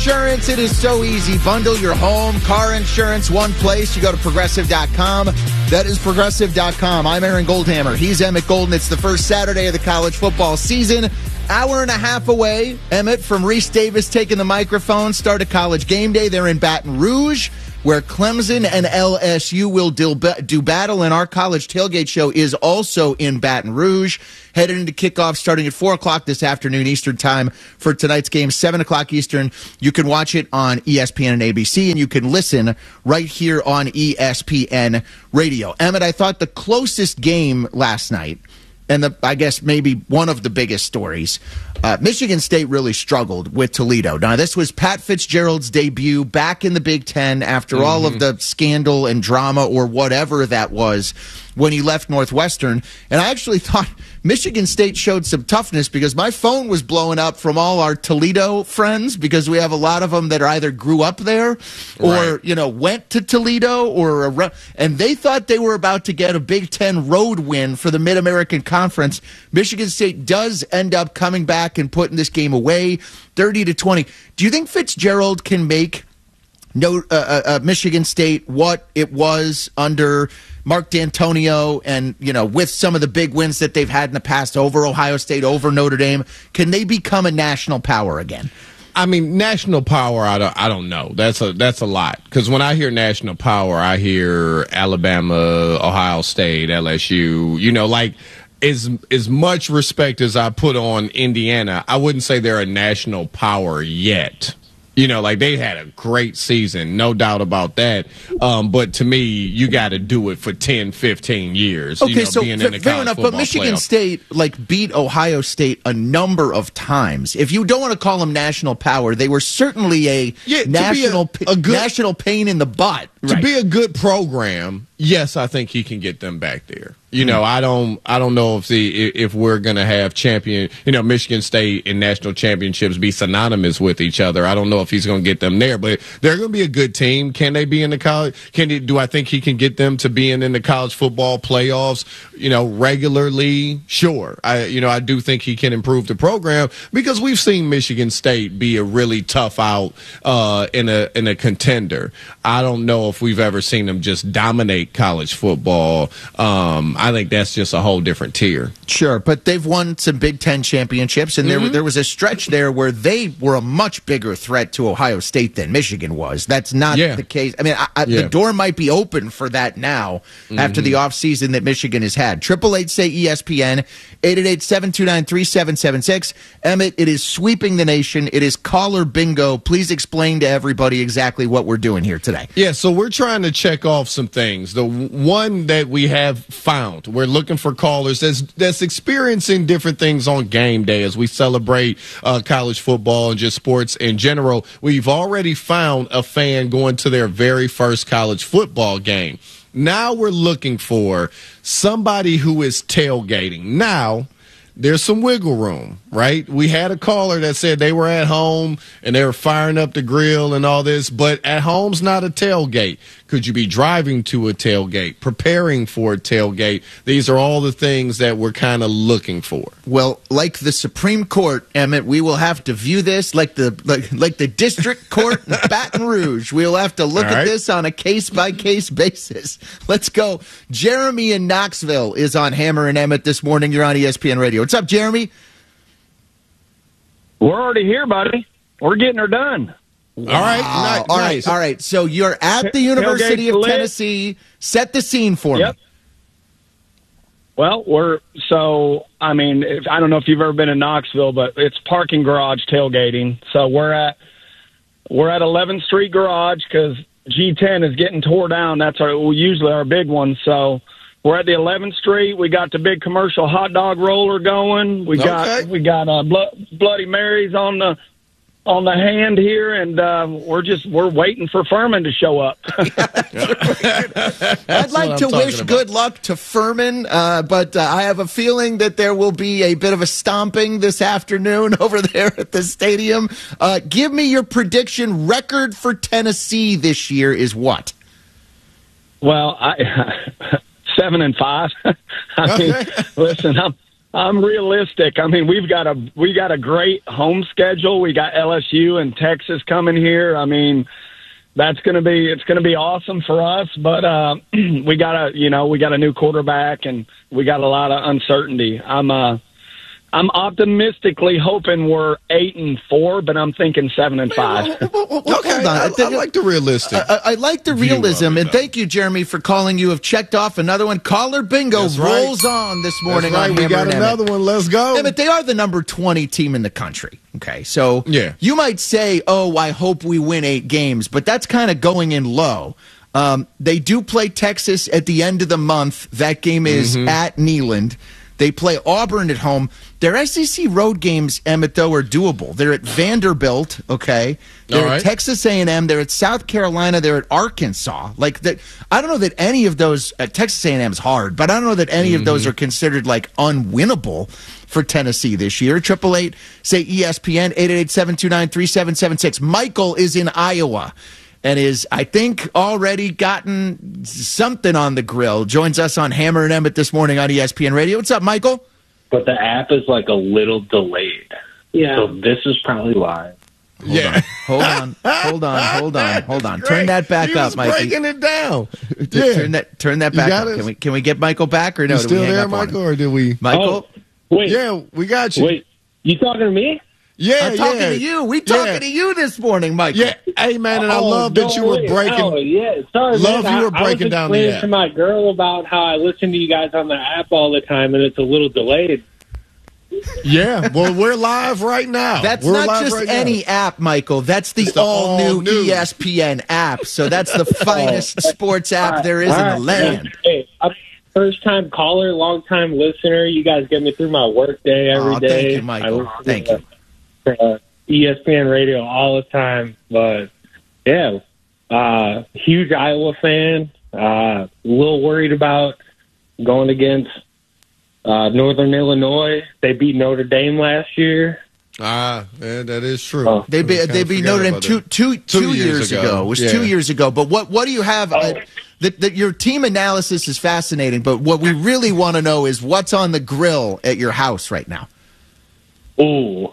insurance, it is so easy. Bundle your home, car insurance, one place. You go to Progressive.com. That is Progressive.com. I'm Aaron Goldhammer. He's Emmett Golden. It's the first Saturday of the college football season. Hour and a half away. Emmett from Reese Davis taking the microphone. Start a college game day. They're in Baton Rouge, where Clemson and LSU will do battle, and our college tailgate show is also in Baton Rouge. Headed into kickoff starting at 4 o'clock this afternoon Eastern time for tonight's game, 7 o'clock Eastern. You can watch it on ESPN and ABC, and you can listen right here on ESPN Radio. Emmett, I thought the closest game last night, and I guess maybe one of the biggest stories, Michigan State really struggled with Toledo. Now, this was Pat Fitzgerald's debut back in the Big Ten after all of the scandal and drama or whatever that was when he left Northwestern. And I actually thought Michigan State showed some toughness because my phone was blowing up from all our Toledo friends, because we have a lot of them that either grew up there or, went to Toledo and they thought they were about to get a Big Ten road win for the Mid-American Conference. Michigan State does end up coming back and putting this game away 30-20. Do you think Fitzgerald can make Michigan State what it was under Mark D'Antonio and, with some of the big wins that they've had in the past over Ohio State, over Notre Dame? Can they become a national power again? I mean, national power, I don't know. That's a lot. Because when I hear national power, I hear Alabama, Ohio State, LSU, as much respect as I put on Indiana, I wouldn't say they're a national power yet. They had a great season, no doubt about that. But to me, you got to do it for 10, 15 years. Okay, so being in the fair enough. But Michigan State beat Ohio State a number of times. If you don't want to call them national power, they were certainly a national pain in the butt. To be a good program, yes, I think he can get them back there. I don't know if we're going to have Michigan State and national championships be synonymous with each other. I don't know if he's going to get them there, but they're going to be a good team. Can they be in the college? Do I think he can get them to being in the college football playoffs, regularly? Sure. I do think he can improve the program, because we've seen Michigan State be a really tough out, in a contender. I don't know if we've ever seen them just dominate college football. I think that's just a whole different tier. Sure, but they've won some Big Ten championships, and there was a stretch there where they were a much bigger threat to Ohio State than Michigan was. That's not the case. I mean, the door might be open for that now after the offseason that Michigan has had. 888-SAY-ESPN, 888-729-3776. Emmett, it is sweeping the nation. It is caller bingo. Please explain to everybody exactly what we're doing here today. Yeah, so we're trying to check off some things. The one that we have found, we're looking for callers that's experiencing different things on game day as we celebrate college football and just sports in general. We've already found a fan going to their very first college football game. Now we're looking for somebody who is tailgating. Now, there's some wiggle room, right? We had a caller that said they were at home and they were firing up the grill and all this, but at home's not a tailgate. Could you be driving to a tailgate, preparing for a tailgate? These are all the things that we're kind of looking for. Well, like the Supreme Court, Emmett, we will have to view this like the district court in Baton Rouge. We'll have to look at this on a case-by-case basis. Let's go. Jeremy in Knoxville is on Hammer and Emmett this morning. You're on ESPN Radio. What's up, Jeremy? We're already here, buddy. We're getting her done. Wow. All right. So you're at the University of Tennessee. Set the scene for me. Well, I don't know if you've ever been in Knoxville, but it's parking garage tailgating. So we're at 11th Street Garage because G10 is getting tore down. That's usually our big one. So we're at the 11th Street. We got the big commercial hot dog roller going. We got Bloody Marys on the hand here, and we're waiting for Furman to show up. I'd like to wish good luck to Furman, but I have a feeling that there will be a bit of a stomping this afternoon over there at the stadium. Give me your prediction. Record for Tennessee this year is what? Well, 7-5. Listen, I'm realistic. I mean, we got a great home schedule. We got LSU and Texas coming here. I mean, it's going to be awesome for us, but we got a new quarterback and we got a lot of uncertainty. I'm optimistically hoping we're 8-4, but I'm thinking 7-5. Okay, I like the realistic. I like the realism, and thank you, Jeremy, for calling. You have checked off another one. Caller bingo rolls on this morning. That's right. We got another one. Let's go. Emmett, they are the number 20 team in the country. Okay, so you might say, "Oh, I hope we win 8 games," but that's kind of going in low. They do play Texas at the end of the month. That game is at Neyland. They play Auburn at home. Their SEC road games, Emmett, though, are doable. They're at Vanderbilt, okay? They're at Texas A&M. They're at South Carolina. They're at Arkansas. Like that, I don't know that any of those. Texas A&M is hard, but I don't know that any of those are considered like unwinnable for Tennessee this year. 888 say ESPN 888-729-3776. Michael is in Iowa and is, I think, already gotten something on the grill. Joins us on Hammer and Emmett this morning on ESPN Radio. What's up, Michael? But the app is like a little delayed. Yeah. So this is probably live. Hold on. Turn that back up, Mikey. Breaking it down. Turn that back up. Can we get Michael back or no? Still there, Michael, or did we? Michael? Oh, wait. Yeah, we got you. Wait, you talking to me? Yeah, I'm talking to you. We talking to you this morning, Michael. Yeah, hey man, and I love that you were breaking. Oh yeah, sorry, love man. you were breaking down the app. I was explaining to my girl about how I listen to you guys on the app all the time, and it's a little delayed. Yeah, well, we're live right now. That's not just any app, Michael. That's the all-new ESPN app. So that's the finest sports app there is in the land. Hey, I'm first-time caller, long-time listener. You guys get me through my work day every day. Thank you, Michael. Thank you. ESPN Radio all the time. But, yeah, huge Iowa fan. A little worried about going against Northern Illinois. They beat Notre Dame last year. Yeah, that is true. They beat Notre Dame two years ago. It was 2 years ago. But what do you have? That your team analysis is fascinating, but what we really want to know is what's on the grill at your house right now. Ooh.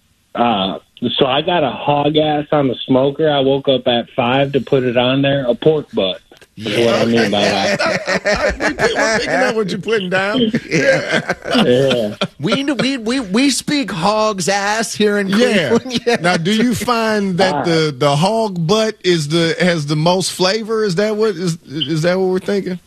So I got a hog ass on the smoker. I woke up at 5 to put it on there. A pork butt. That's what I mean by that. We're picking up what you're putting down. Yeah. We speak hog's ass here in Cleveland. Yeah. Now, do you find that the hog butt has the most flavor? Is that what we're thinking?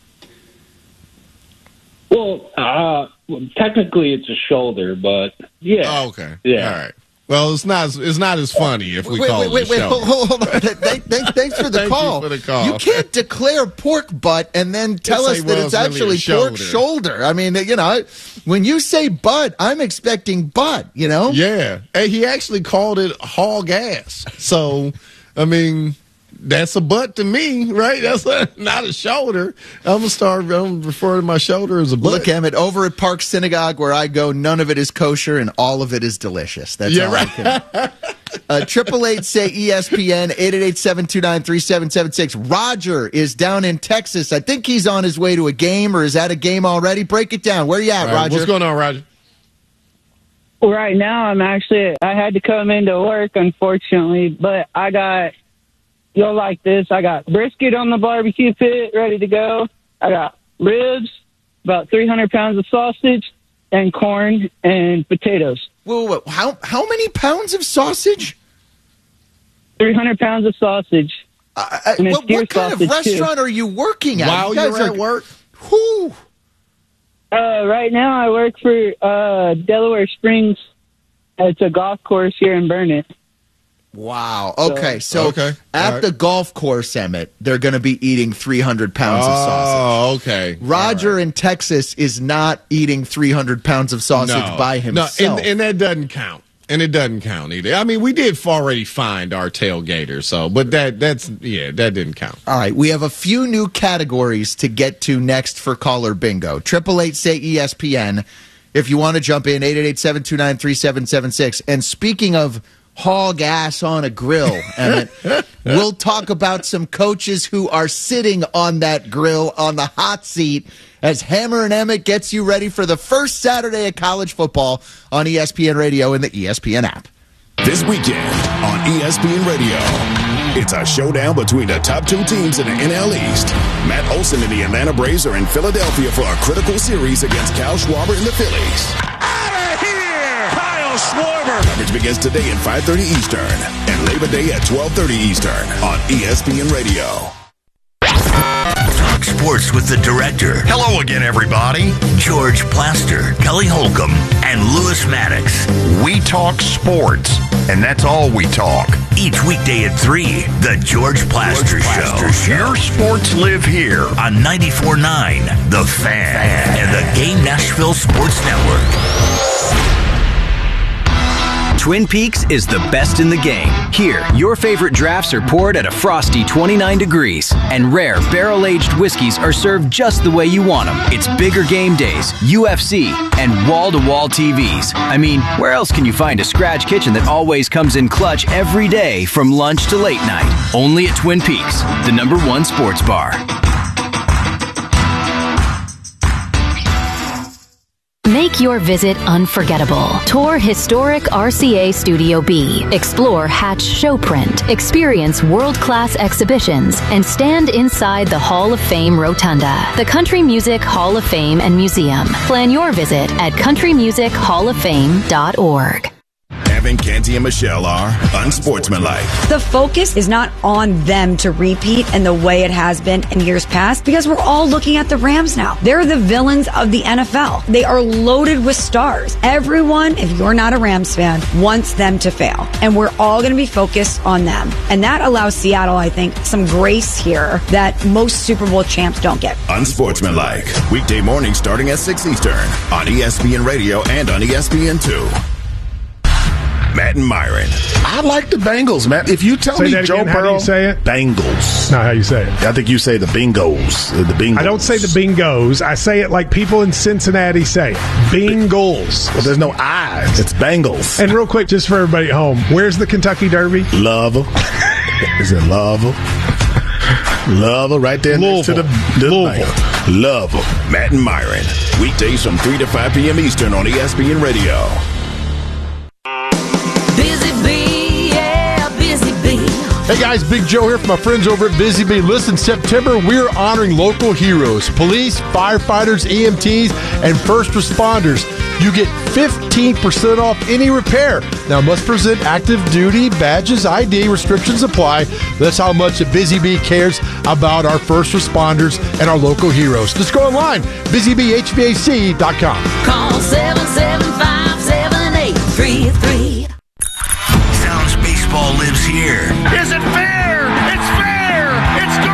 Well, technically it's a shoulder, but yeah. Oh, okay. Yeah. All right. Well, it's not as funny if we call it a shoulder. Hold on. Thanks for the call. You for the call. You can't declare pork butt and then tell us that it's actually pork shoulder. I mean, when you say butt, I'm expecting butt, Yeah. Hey, he actually called it hog ass. So, I mean, that's a butt to me, right? That's not a shoulder. I'm going to refer to my shoulder as a butt. Look, Emmett, over at Park Synagogue where I go, none of it is kosher and all of it is delicious. That's all right. I can. 888 say ESPN 888-729-3776. Roger is down in Texas. I think he's on his way to a game, or is at a game already. Break it down. Where are you at, Roger? What's going on, Roger? Right now, I had to come into work, unfortunately, but you'll like this. I got brisket on the barbecue pit ready to go. I got ribs, about 300 pounds of sausage, and corn and potatoes. Whoa. How many pounds of sausage? 300 pounds of sausage. What kind of restaurant are you working at? While you're at work? Whew. Right now I work for Delaware Springs. It's a golf course here in Burnett. Wow. Okay. So at right. the golf course, Emmett, they're going to be eating 300 pounds of sausage. Oh, okay. Roger in Texas is not eating 300 pounds of sausage by himself. No, and that doesn't count. And it doesn't count either. I mean, we did already find our tailgater, but that didn't count. All right. We have a few new categories to get to next for caller bingo. 888 say ESPN. If you want to jump in, 888-729-3776. And speaking of haul gas on a grill, Emmett. We'll talk about some coaches who are sitting on that grill on the hot seat as Hammer and Emmett gets you ready for the first Saturday of college football on ESPN Radio and the ESPN app. This weekend on ESPN Radio, it's a showdown between the top two teams in the NL East. Matt Olson and the Atlanta Braves are in Philadelphia for a critical series against Kyle Schwarber and the Phillies. Out of here! Kyle Schwarber! Coverage begins today at 5:30 Eastern and Labor Day at 12:30 Eastern on ESPN Radio. Talk sports with the director. Hello again, everybody. George Plaster, Kelly Holcomb, and Lewis Maddox. We talk sports, and that's all we talk. Each weekday at 3, The George Plaster Show. Your sports live here On 94.9, The Fan, and the Game Nashville Sports Network. Twin Peaks is the best in the game. Here, your favorite drafts are poured at a frosty 29 degrees, and rare barrel-aged whiskeys are served just the way you want them. It's bigger game days, UFC, and wall-to-wall TVs. I mean, where else can you find a scratch kitchen that always comes in clutch every day from lunch to late night? Only at Twin Peaks, the #1 sports bar. Make your visit unforgettable. Tour historic RCA Studio B. Explore Hatch Showprint. Experience world-class exhibitions and stand inside the Hall of Fame Rotunda, the Country Music Hall of Fame and Museum. Plan your visit at countrymusichallaffame.org. Evan, Canty, and Michelle are unsportsmanlike. The focus is not on them to repeat in the way it has been in years past because we're all looking at the Rams now. They're the villains of the NFL. They are loaded with stars. Everyone, if you're not a Rams fan, wants them to fail. And we're all going to be focused on them. And that allows Seattle, I think, some grace here that most Super Bowl champs don't get. Unsportsmanlike. Weekday mornings starting at 6 Eastern on ESPN Radio and on ESPN2. Matt and Myron. I like the Bengals, man. If you tell me Joe Burrow, how do you say it? Bengals. Not how you say it. I think you say the Bengals. The Bengals. I don't say the Bengals. I say it like people in Cincinnati say. Bengals. Well, there's no I's. It's Bengals. And real quick, just for everybody at home, where's the Kentucky Derby? Louisville. Is it Louisville? Louisville, right there next to the Louisville. Louisville. Matt and Myron. Weekdays from 3 to 5 p.m. Eastern on ESPN Radio. Hey guys, Big Joe here from my friends over at Busy Bee. Listen, September, we're honoring local heroes, police, firefighters, EMTs, and first responders. You get 15% off any repair. Now, must present active duty badges, ID, restrictions apply. That's how much Busy Bee cares about our first responders and our local heroes. Just go online, busybehvac.com. Call 775-7833. Baseball lives here. Is it